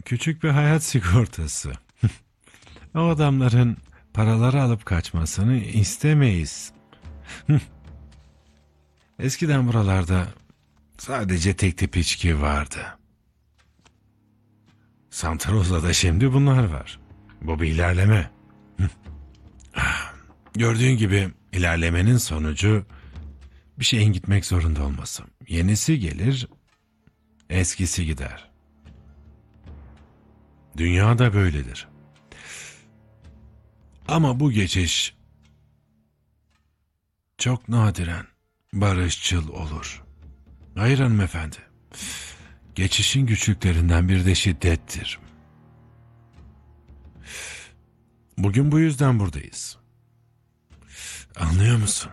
Küçük bir hayat sigortası. O adamların paraları alıp kaçmasını istemeyiz. Eskiden buralarda sadece tek tip içki vardı. Santa Rosa'da şimdi bunlar var. Bu bir ilerleme. Gördüğün gibi ilerlemenin sonucu bir şeyin gitmek zorunda olması. Yenisi gelir, eskisi gider. Dünya da böyledir. Ama bu geçiş çok nadiren barışçıl olur. Hayır hanımefendi. Geçişin güçlüklerinden bir de şiddettir. Bugün bu yüzden buradayız. Anlıyor musun?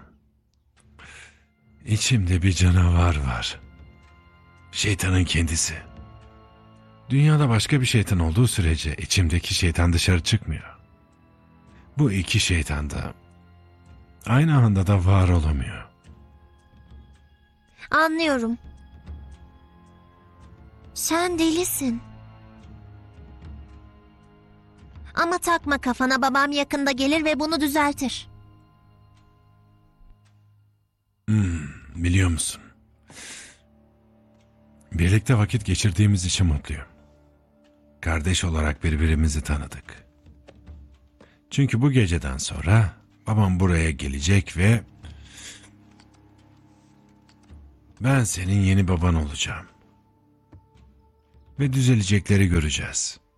İçimde bir canavar var. Şeytanın kendisi. Dünyada başka bir şeytan olduğu sürece içimdeki şeytan dışarı çıkmıyor. Bu iki şeytan da aynı anda da var olamıyor. Anlıyorum. Sen delisin. Ama takma kafana, babam yakında gelir ve bunu düzeltir. Biliyor musun? Birlikte vakit geçirdiğimiz için mutluyum. Kardeş olarak birbirimizi tanıdık. Çünkü bu geceden sonra babam buraya gelecek ve ben senin yeni baban olacağım. Ve düzelecekleri göreceğiz.